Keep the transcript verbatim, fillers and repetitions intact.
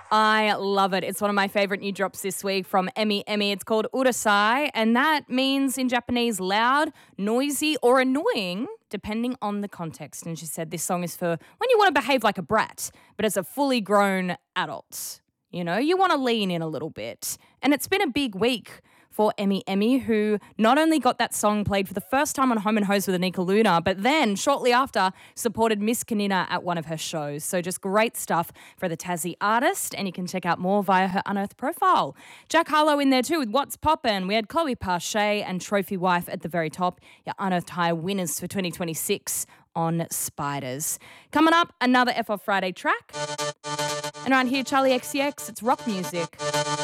I love it. It's one of my favorite new drops this week from Emi Emi. It's called Urasai, and that means in Japanese loud, noisy, or annoying, depending on the context. And she said this song is for when you want to behave like a brat, but as a fully grown adult. You know, you want to lean in a little bit. And it's been a big week for Emi Emi, who not only got that song played for the first time on Home and Hose with Anika Luna, but then shortly after supported Miss Kanina at one of her shows. So just great stuff for the Tassie artist, and you can check out more via her Unearthed profile. Jack Harlow in there too with What's Poppin'. We had Chloe Pache and Trophy Wife at the very top, your Unearthed High winners for twenty twenty-six on Spiders. Coming up, another F Off Friday track. And right here, Charlie X C X, it's rock music.